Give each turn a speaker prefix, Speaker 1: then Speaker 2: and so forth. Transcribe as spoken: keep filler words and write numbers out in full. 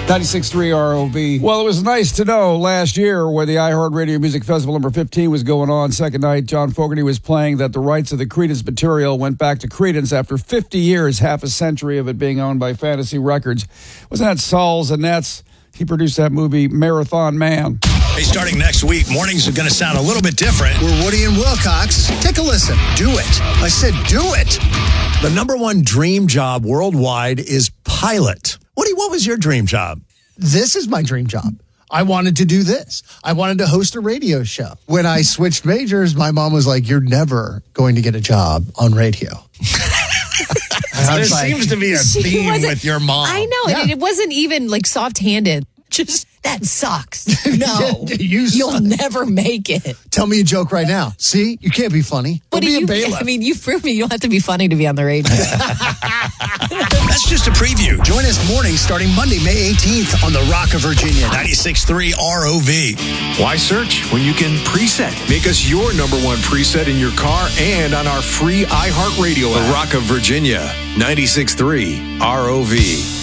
Speaker 1: ninety-six point three R O V. Well, it was nice to know last year where the iHeartRadio Music Festival number fifteen was going on. Second night, John Fogerty was playing that the rights of the Creedence material went back to Creedence after fifty years, half a century of it being owned by Fantasy Records. Wasn't that Sauls and Nets? He produced that movie, Marathon Man.
Speaker 2: Hey, starting next week, mornings are going to sound a little bit different.
Speaker 3: We're Woody and Wilcox. Take a listen. Do it. I said do it.
Speaker 2: The number one dream job worldwide is pilot. Woody, what was your dream job?
Speaker 3: This is my dream job. I wanted to do this. I wanted to host a radio show. When I switched majors, my mom was like, you're never going to get a job on radio.
Speaker 2: There like, seems to be a theme with your mom.
Speaker 4: I know.
Speaker 3: Yeah.
Speaker 4: And it wasn't even like soft-handed. Just, that sucks. No,
Speaker 3: you
Speaker 4: you'll
Speaker 3: suck.
Speaker 4: never make it.
Speaker 3: Tell me a joke right now. See, you can't be funny.
Speaker 4: What
Speaker 3: Don't
Speaker 4: do
Speaker 3: be
Speaker 4: you,
Speaker 3: a bailiff.
Speaker 4: I mean, you've proved me you don't have to be funny to be on the radio.
Speaker 2: That's just a preview.
Speaker 3: Join us mornings starting Monday, May eighteenth on the Rock of Virginia.
Speaker 2: ninety-six point three R O V.
Speaker 5: Why search when you can preset? Make us your number one preset in your car and on our free iHeartRadio app. The Rock of Virginia, ninety-six point three R O V.